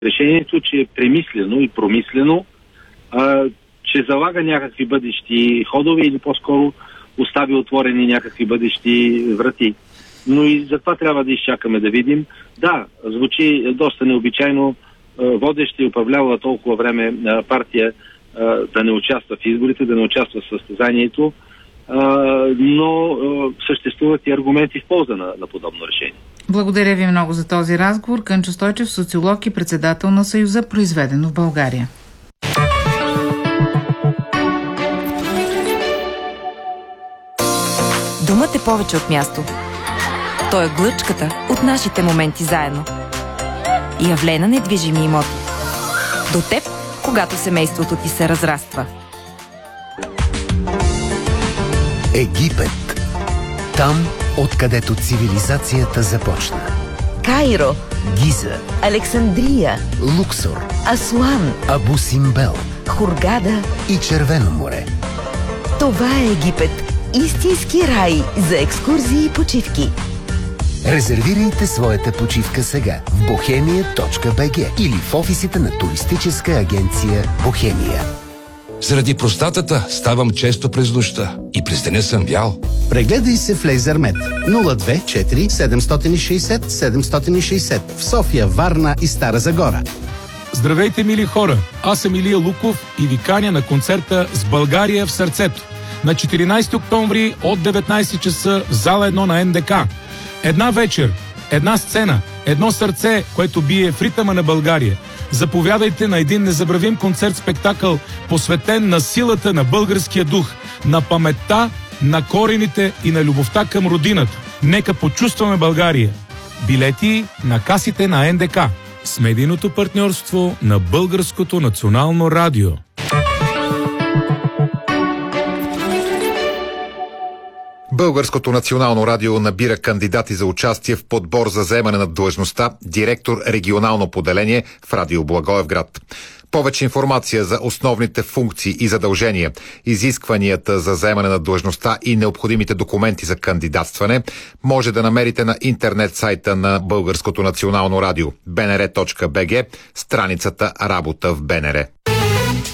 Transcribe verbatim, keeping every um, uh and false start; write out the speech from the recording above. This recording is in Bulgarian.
решението, че е премислено и промислено, а, че залага някакви бъдещи ходове или по-скоро остави отворени някакви бъдещи врати. Но и за това трябва да изчакаме да видим. Да, звучи доста необичайно водеща и управлявала толкова време партия да не участва в изборите, да не участва в състезанието, но съществуват и аргументи в полза на, на подобно решение. Благодаря ви много за този разговор. Кънчо Стойчев, социолог и председател на Съюза Произведено в България. Думът е повече от място. Той е глъчката от нашите моменти заедно. Явлена недвижими имоти. До теб, когато семейството ти се разраства. Египет. Там, откъдето цивилизацията започна. Кайро, Гиза, Александрия, Луксор, Асуан, Абу Симбел Хургада и Червено море. Това е Египет. Истински рай за екскурзии и почивки. Резервирайте своята почивка сега в бохемия точка би джи или в офисите на туристическа агенция Бохемия. Заради простатата ставам често през нощта и през деня съм бял. Прегледай се в Лейзермед нула две четири седем шест нула седем шест нула в София, Варна и Стара Загора. Здравейте, мили хора! Аз съм Илия Луков и ви каня на концерта «С България в сърцето» на четиринайсети октомври от деветнайсет часа в зала едно на ен де ка. Една вечер, една сцена, едно сърце, което бие в ритъма на България. Заповядайте на един незабравим концерт-спектакъл, посветен на силата на българския дух, на паметта, на корените и на любовта към родината. Нека почувстваме България. Билети на касите на ен де ка с медийното партньорство на Българското национално радио. Българското национално радио набира кандидати за участие в подбор за заемане на длъжността директор регионално поделение в Радио Благоевград. Повече информация за основните функции и задължения, изискванията за заемане на длъжността и необходимите документи за кандидатстване може да намерите на интернет сайта на Българското национално радио би ен ар точка би джи, страницата Работа в БНР.